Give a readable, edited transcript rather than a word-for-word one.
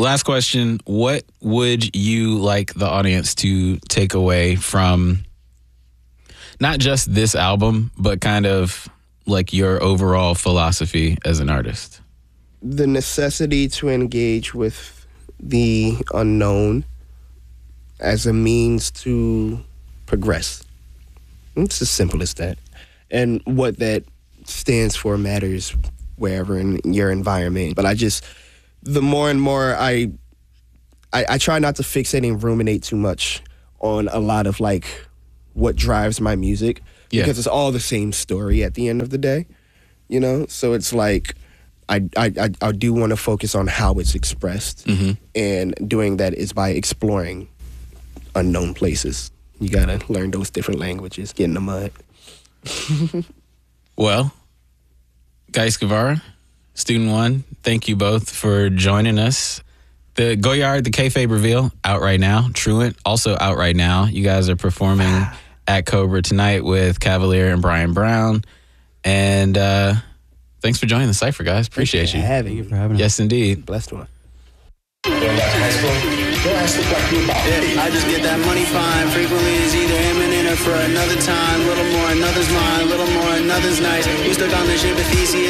Last question. What would you like the audience to take away from not just this album, but kind of like your overall philosophy as an artist? The necessity to engage with the unknown as a means to progress. It's as simple as that. And what that stands for matters wherever in your environment. But the more and more I try not to fixate and ruminate too much on a lot of like what drives my music, because it's all the same story at the end of the day, you know? So it's like I do want to focus on how it's expressed, and doing that is by exploring unknown places. You gotta learn those different languages, get in the mud. Well, Gaius Guevara, Student One, thank you both for joining us. The Goyard, the Kayfabe reveal, out right now. Truant, also out right now. You guys are performing at Cobra tonight with Cavalier and Brian Brown. And thanks for joining the Cypher, guys. Appreciate you. Thank you for having us. Yes, indeed. Blessed one. I just get that money fine. Frequently is either imminent or for another time. Little more, another's mine. Little more, another's nice. We stuck on the ship with Theseus.